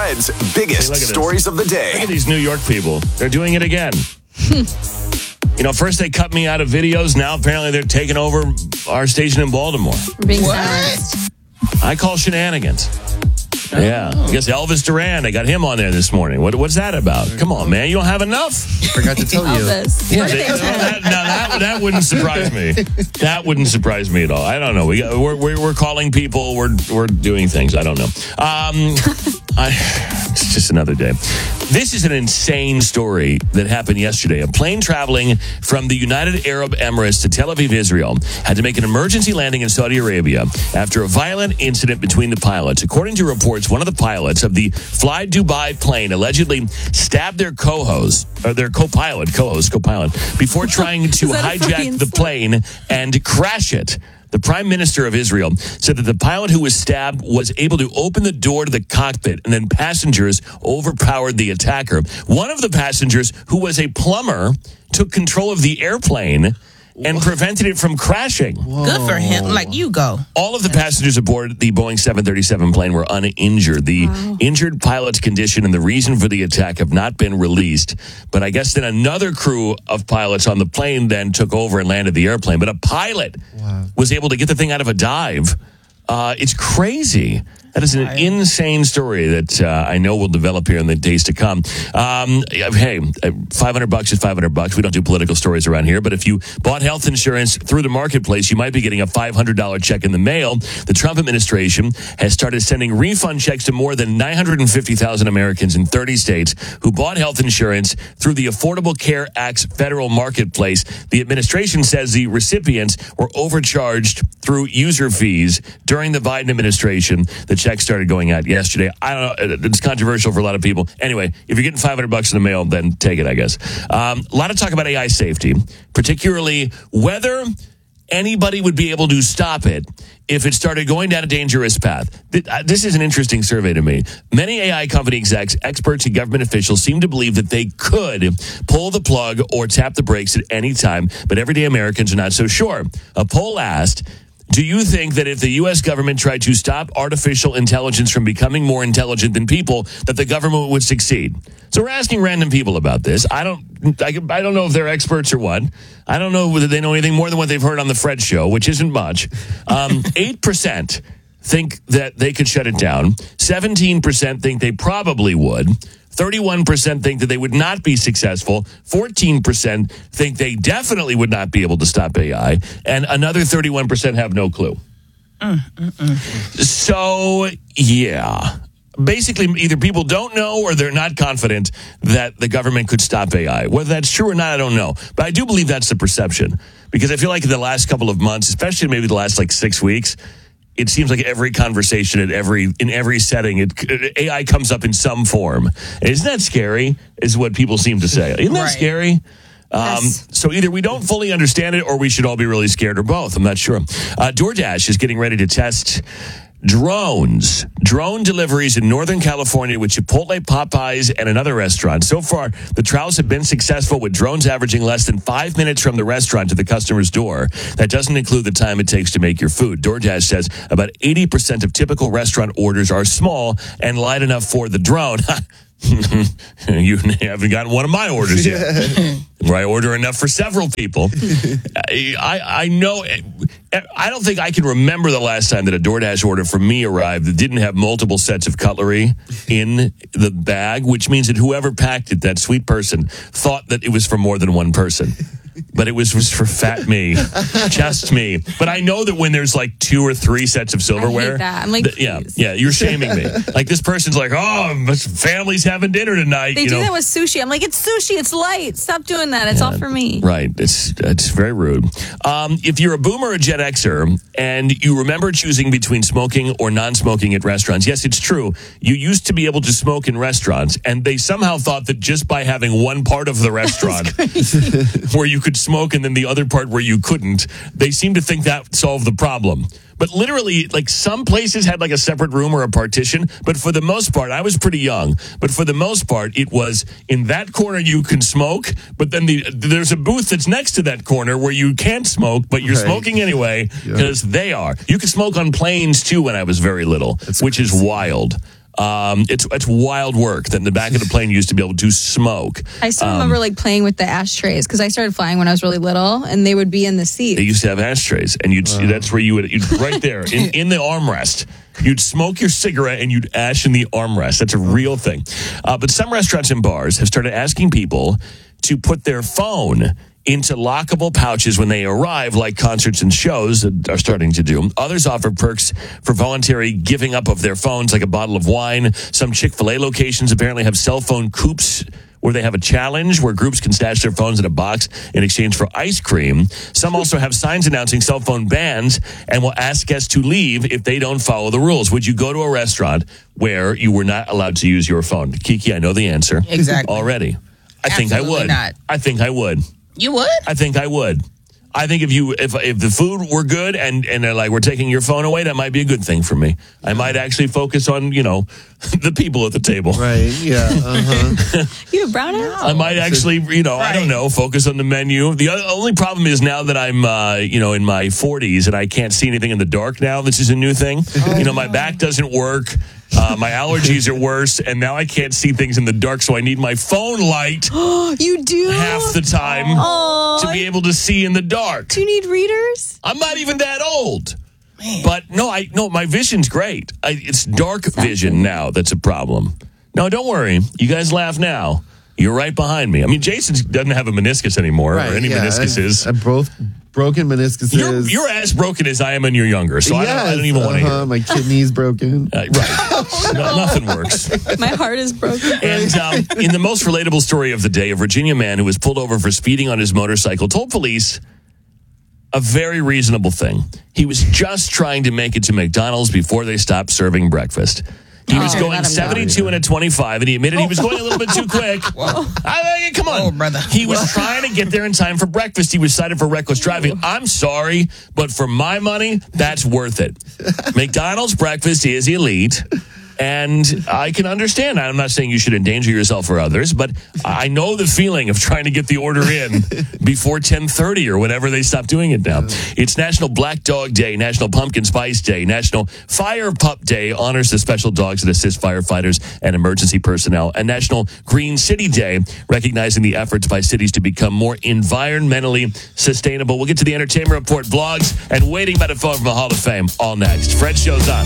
Fred's biggest stories of the day. Look at these New York people. They're doing it again. First they cut me out of videos. Now apparently they're taking over our station in Baltimore. What? I call shenanigans. Yeah. I guess Elvis Duran, I got him on there this morning. What's that about? Come on, man. You don't have enough? Forgot to tell you. Yeah, that wouldn't surprise me. That wouldn't surprise me at all. I don't know. We're calling people. We're doing things. I don't know. It's just another day. This is an insane story that happened yesterday. A plane traveling from the United Arab Emirates to Tel Aviv, Israel, had to make an emergency landing in Saudi Arabia after a violent incident between the pilots. According to reports, one of the pilots of the Fly Dubai plane allegedly stabbed their co-pilot, before trying to hijack the plane and crash it. The Prime Minister of Israel said that the pilot who was stabbed was able to open the door to the cockpit, and then passengers overpowered the attacker. One of the passengers, who was a plumber, took control of the airplane and prevented it from crashing. Good for him. Like, you go. All of the passengers aboard the Boeing 737 plane were uninjured. The injured pilot's condition and the reason for the attack have not been released. But I guess then another crew of pilots on the plane then took over and landed the airplane. But a pilot was able to get the thing out of a dive. It's crazy. That is an insane story that I know will develop here in the days to come. Hey, $500 is $500. We don't do political stories around here, but if you bought health insurance through the marketplace, you might be getting a $500 check in the mail. The Trump administration has started sending refund checks to more than 950,000 Americans in 30 states who bought health insurance through the Affordable Care Act's federal marketplace. The administration says the recipients were overcharged through user fees during the Biden administration. The check started going out yesterday. I don't know. It's controversial for a lot of people. Anyway, if you're getting $500 in the mail, then take it, I guess. A lot of talk about AI safety, particularly whether anybody would be able to stop it if it started going down a dangerous path. This is an interesting survey to me. Many AI company execs, experts, and government officials seem to believe that they could pull the plug or tap the brakes at any time, but everyday Americans are not so sure. A poll asked, do you think that if the U.S. government tried to stop artificial intelligence from becoming more intelligent than people, that the government would succeed? So we're asking random people about this. I don't know if they're experts or what. I don't know whether they know anything more than what they've heard on the Fred Show, which isn't much. 8% think that they could shut it down. 17% think they probably would. 31% think that they would not be successful. 14% think they definitely would not be able to stop AI. And another 31% have no clue. So, yeah. Basically, either people don't know or they're not confident that the government could stop AI. Whether that's true or not, I don't know. But I do believe that's the perception. Because I feel like in the last couple of months, especially maybe the last 6 weeks, it seems like every conversation in every setting, AI comes up in some form. Isn't that scary? Is what people seem to say. Isn't that scary? Yes. So either we don't fully understand it or we should all be really scared, or both. I'm not sure. DoorDash is getting ready to test drone deliveries in Northern California with Chipotle, Popeyes, and another restaurant. So far, the trials have been successful, with drones averaging less than 5 minutes from the restaurant to the customer's door. That doesn't include the time it takes to make your food. DoorDash says about 80% of typical restaurant orders are small and light enough for the drone. You haven't gotten one of my orders yet. Where I order enough for several people. I know. I don't think I can remember the last time that a DoorDash order from me arrived that didn't have multiple sets of cutlery in the bag, which means that whoever packed it, that sweet person, thought that it was for more than one person. But it was for fat me, just me. But I know that when there's 2 or 3 sets of silverware, I hate that. I'm like, yeah, you're shaming me. This person's like, oh, family's having dinner tonight. They do that with sushi. I'm like, it's sushi, it's light. Stop doing that. It's all for me. Right. It's very rude. If you're a boomer or Gen Xer and you remember choosing between smoking or non-smoking at restaurants, yes, it's true. You used to be able to smoke in restaurants, and they somehow thought that just by having one part of the restaurant where you could smoke and then the other part where you couldn't, they seemed to think that solved the problem. But literally, some places had a separate room or a partition. But for the most part, I was pretty young. But for the most part, it was in that corner you can smoke. But then there's a booth that's next to that corner where you can't smoke, but you're smoking anyway because they are. You could smoke on planes too when I was very little, which is wild. It's wild work. That in the back of the plane you used to be able to smoke. I still remember like playing with the ashtrays because I started flying when I was really little, and they would be in the seat. They used to have ashtrays, and that's where you'd right there in the armrest. You'd smoke your cigarette and you'd ash in the armrest. That's a real thing. But some restaurants and bars have started asking people to put their phone into lockable pouches when they arrive, like concerts and shows are starting to do. Others offer perks for voluntary giving up of their phones, like a bottle of wine. Some Chick-fil-A locations apparently have cell phone coops where they have a challenge where groups can stash their phones in a box in exchange for ice cream. Some also have signs announcing cell phone bans and will ask guests to leave if they don't follow the rules. Would you go to a restaurant where you were not allowed to use your phone? Kiki, I know the answer. Exactly. Already. I think I would. Not. I think I would. You would? I think I would. I think if the food were good and they're like, we're taking your phone away, that might be a good thing for me. I might actually focus on, the people at the table. Right, yeah. You have brownout? I might actually, I don't know, focus on the menu. The only problem is now that I'm, in my 40s and I can't see anything in the dark now. This is a new thing. My back doesn't work. My allergies are worse, and now I can't see things in the dark, so I need my phone light You do? half the time to be able to see in the dark. Do you need readers? I'm not even that old. But no, my vision's great. It's dark vision now that's a problem. No, don't worry. You guys laugh now. You're right behind me. I mean, Jason doesn't have a meniscus anymore, or any meniscuses. I'm both broken meniscuses. You're as broken as I am when you're younger, so I don't even want to hear it. My kidney's broken. Right. Nothing works. My heart is broken. And in the most relatable story of the day, a Virginia man who was pulled over for speeding on his motorcycle told police a very reasonable thing. He was just trying to make it to McDonald's before they stopped serving breakfast. He was going 72 and a 25, and he admitted he was going a little bit too quick. Come on. Whoa, brother. He was trying to get there in time for breakfast. He was cited for reckless driving. I'm sorry, but for my money, that's worth it. McDonald's breakfast is elite. And I can understand. I'm not saying you should endanger yourself or others, but I know the feeling of trying to get the order in before 10:30 or whenever they stop doing it now. It's National Black Dog Day, National Pumpkin Spice Day, National Fire Pup Day, honors the special dogs that assist firefighters and emergency personnel, and National Green City Day, recognizing the efforts by cities to become more environmentally sustainable. We'll get to the entertainment report, blogs, and waiting by the phone from the Hall of Fame all next. Fred shows up.